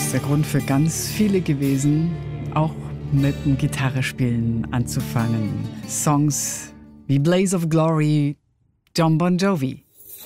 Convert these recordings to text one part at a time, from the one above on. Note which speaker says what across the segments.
Speaker 1: ist der Grund für ganz viele gewesen, auch mit dem Gitarrespielen anzufangen. Songs wie Blaze of Glory, Jon Bon Jovi.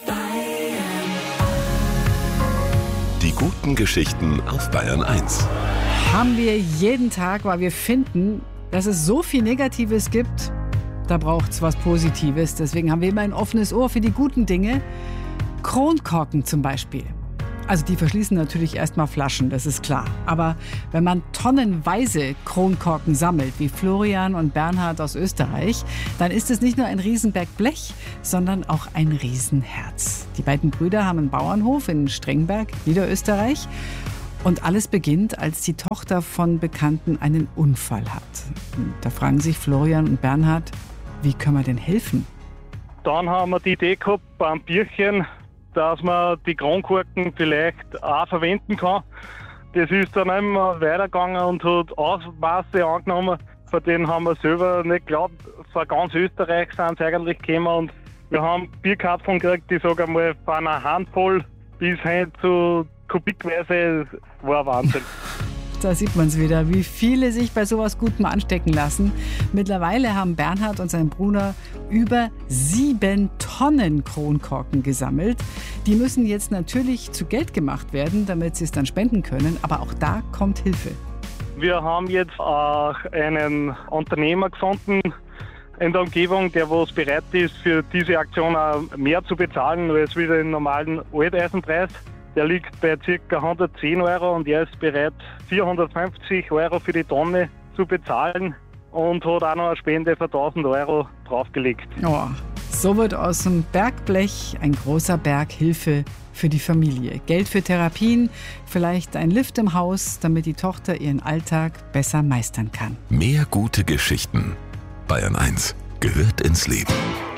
Speaker 2: Die guten Geschichten auf Bayern 1.
Speaker 1: Haben wir jeden Tag, weil wir finden, dass es so viel Negatives gibt, da braucht es was Positives. Deswegen haben wir immer ein offenes Ohr für die guten Dinge. Kronkorken zum Beispiel. Also die verschließen natürlich erstmal Flaschen, das ist klar. Aber wenn man tonnenweise Kronkorken sammelt, wie Florian und Bernhard aus Österreich, dann ist es nicht nur ein Riesenberg Blech, sondern auch ein Riesenherz. Die beiden Brüder haben einen Bauernhof in Strengberg, Niederösterreich. Und alles beginnt, als die Tochter von Bekannten einen Unfall hat. Und da fragen sich Florian und Bernhard, wie können wir denn helfen?
Speaker 3: Dann haben wir die Idee gehabt beim Bierchen, dass man die Kronkorken vielleicht auch verwenden kann. Das ist dann immer weitergegangen und hat Ausmaße angenommen, von denen haben wir selber nicht geglaubt. Von ganz Österreich sind sie eigentlich gekommen und wir haben Bierkarpfen gekriegt, die sagen einmal von einer Handvoll bis hin zu kubikweise, war Wahnsinn.
Speaker 1: Da sieht man es wieder, wie viele sich bei sowas Gutem anstecken lassen. Mittlerweile haben Bernhard und sein Bruder über 7 Tonnen Kronkorken gesammelt. Die müssen jetzt natürlich zu Geld gemacht werden, damit sie es dann spenden können. Aber auch da kommt Hilfe.
Speaker 3: Wir haben jetzt auch einen Unternehmer gefunden in der Umgebung, der was bereit ist, für diese Aktion auch mehr zu bezahlen als wieder den normalen Alteisenpreis. Der liegt bei ca. 110 € und er ist bereit, 450 € für die Tonne zu bezahlen und hat auch noch eine Spende von 1000 € draufgelegt.
Speaker 1: Oh, so wird aus dem Bergblech ein großer Berg Hilfe für die Familie. Geld für Therapien, vielleicht ein Lift im Haus, damit die Tochter ihren Alltag besser meistern kann.
Speaker 2: Mehr gute Geschichten. Bayern 1 gehört ins Leben.